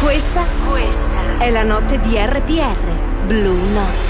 Questa è la notte di RPR. Blue Notte.